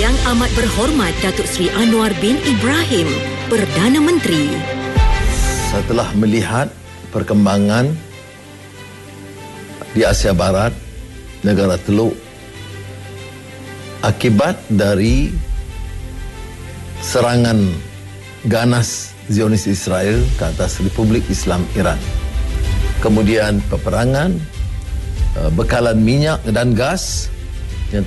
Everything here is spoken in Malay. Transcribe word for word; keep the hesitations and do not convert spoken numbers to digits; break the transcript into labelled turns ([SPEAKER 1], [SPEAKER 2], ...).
[SPEAKER 1] Yang Amat Berhormat Datuk Seri Anwar bin Ibrahim, Perdana Menteri.
[SPEAKER 2] Setelah melihat perkembangan di Asia Barat, negara Teluk, akibat dari serangan ganas Zionis Israel ke atas Republik Islam Iran, kemudian peperangan, bekalan minyak dan gas,